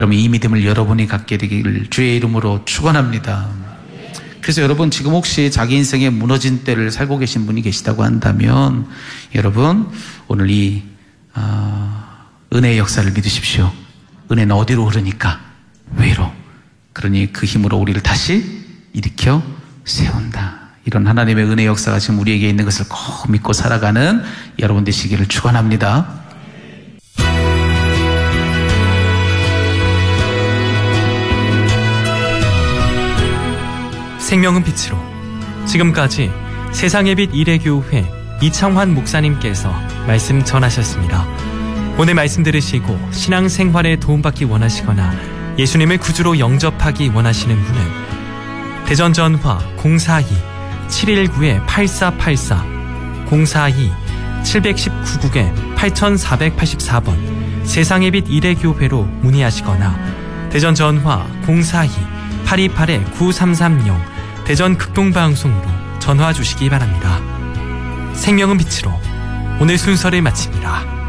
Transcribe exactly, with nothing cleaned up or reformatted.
여러분, 이 믿음을 여러분이 갖게 되기를 주의 이름으로 축원합니다. 그래서 여러분, 지금 혹시 자기 인생에 무너진 때를 살고 계신 분이 계시다고 한다면 여러분, 오늘 이 어, 은혜의 역사를 믿으십시오. 은혜는 어디로 흐르니까? 외로. 그러니 그 힘으로 우리를 다시 일으켜 세운다. 이런 하나님의 은혜의 역사가 지금 우리에게 있는 것을 꼭 믿고 살아가는 여러분 되시기를 축원합니다. 생명은 빛으로. 지금까지 세상의 빛 일회교회 이창환 목사님께서 말씀 전하셨습니다. 오늘 말씀 들으시고 신앙생활에 도움받기 원하시거나 예수님을 구주로 영접하기 원하시는 분은 대전 전화 공사이 칠일구 팔사팔사 공사이 칠일구 팔사팔사 번 세상의 빛 일회교회로 문의하시거나 대전 전화 공사이 팔이팔 구삼삼공 대전 극동방송으로 전화 주시기 바랍니다. 생명은 빛으로 오늘 순서를 마칩니다.